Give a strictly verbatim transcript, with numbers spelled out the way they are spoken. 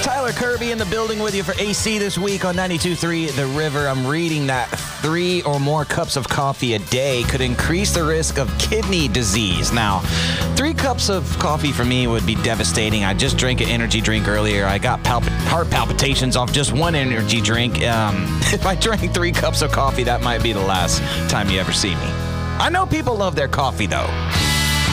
Tyler Kirby in the building with you for A C this week on ninety-two point three The River. I'm reading that three or more cups of coffee a day could increase the risk of kidney disease. Now, three cups of coffee for me would be devastating. I just drank an energy drink earlier. I got palp- heart palpitations off just one energy drink. Um, if I drank three cups of coffee, that might be the last time you ever see me. I know people love their coffee, though.